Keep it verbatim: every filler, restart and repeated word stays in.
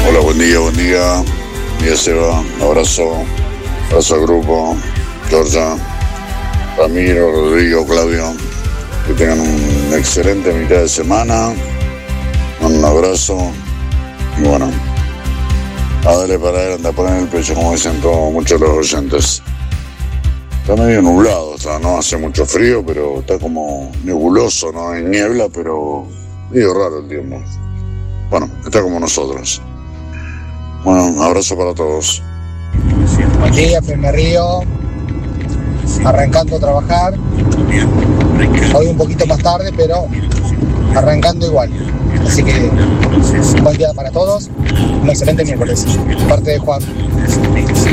Hola, buen día, buen día. Día Seba, abrazo, abrazo al grupo, Georgia, Ramiro, Rodrigo, Claudio. Que tengan una excelente mitad de semana. Un abrazo. Y bueno, a darle para adelante, a poner el pecho, como dicen todos muchos de los oyentes. Está medio nublado, o sea, no hace mucho frío, pero está como nebuloso, no hay niebla, pero medio raro el tiempo. Bueno, está como nosotros. Bueno, abrazo para todos. Buen día, Firme Río. Arrancando a trabajar. Hoy un poquito más tarde, pero arrancando igual. Así que buen día para todos. Un excelente miércoles. Parte de Juan.